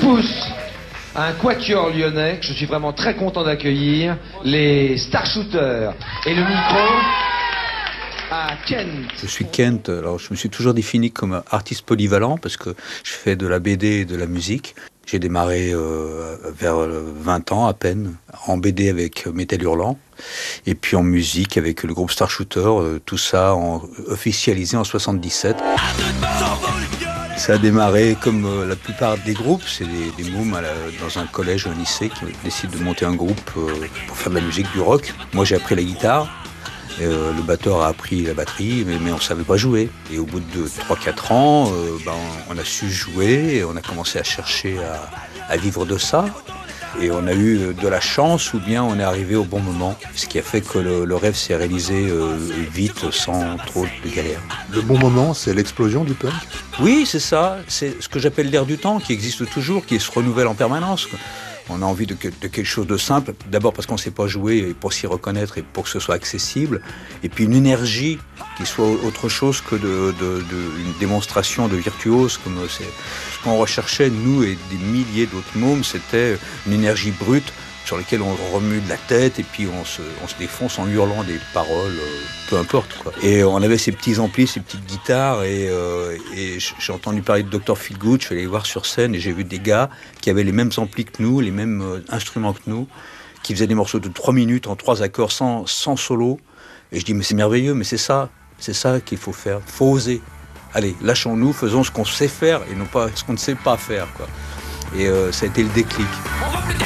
pousse un quatuor lyonnais que je suis vraiment très content d'accueillir, les Starshooters. Et le micro à Kent. Je suis Kent, alors je me suis toujours défini comme artiste polyvalent parce que je fais de la BD et de la musique. J'ai démarré vers 20 ans à peine, en BD avec Métal Hurlant, et puis en musique avec le groupe Starshooter, tout ça officialisé en 77. Ça a démarré comme la plupart des groupes, c'est des mômes dans un collège ou un lycée qui décident de monter un groupe pour faire de la musique, du rock. Moi j'ai appris la guitare. Le batteur a appris la batterie, mais on ne savait pas jouer. Et au bout de 3-4 ans, on a su jouer, et on a commencé à chercher à vivre de ça. Et on a eu de la chance, ou bien on est arrivé au bon moment, ce qui a fait que le rêve s'est réalisé vite, sans trop de galères. Le bon moment, c'est l'explosion du punk ? Oui, c'est ça. C'est ce que j'appelle l'air du temps, qui existe toujours, qui se renouvelle en permanence. On a envie de quelque chose de simple, d'abord parce qu'on ne sait pas jouer, et pour s'y reconnaître et pour que ce soit accessible, et puis une énergie qui soit autre chose que une démonstration de virtuose, comme c'est ce qu'on recherchait, nous et des milliers d'autres mômes, c'était une énergie brute sur laquelle on remue de la tête et puis on se défonce en hurlant des paroles, peu importe, quoi. Et on avait ces petits amplis, ces petites guitares, et j'ai entendu parler de Dr. Feelgood. Je suis allé voir sur scène et j'ai vu des gars qui avaient les mêmes amplis que nous, les mêmes instruments que nous, qui faisaient des morceaux de 3 minutes en 3 accords sans solo. Et je dis mais c'est merveilleux, mais c'est ça qu'il faut faire, faut oser. Allez, lâchons-nous, faisons ce qu'on sait faire et non pas ce qu'on ne sait pas faire, quoi. Et ça a été le déclic.